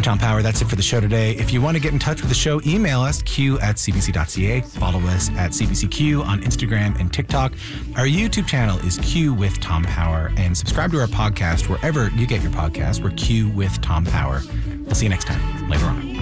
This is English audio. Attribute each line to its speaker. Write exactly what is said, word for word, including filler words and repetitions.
Speaker 1: I'm Tom Power. That's it for the show today. If you want to get in touch with the show, email us, q at c b c dot c a. Follow us at C B C Q on Instagram and TikTok. Our YouTube channel is Q with Tom Power. And subscribe to our podcast wherever you get your podcasts. We're Q with Tom Power. We'll see you next time. Later on.